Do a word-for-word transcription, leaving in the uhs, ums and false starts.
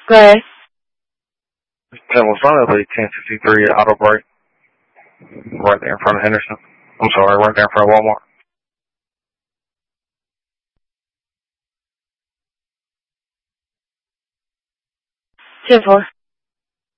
Go ahead. Ten was front of the ten fifty-three Auto Break. Right there in front of Henderson. I'm sorry, right there in front of Walmart. ten four.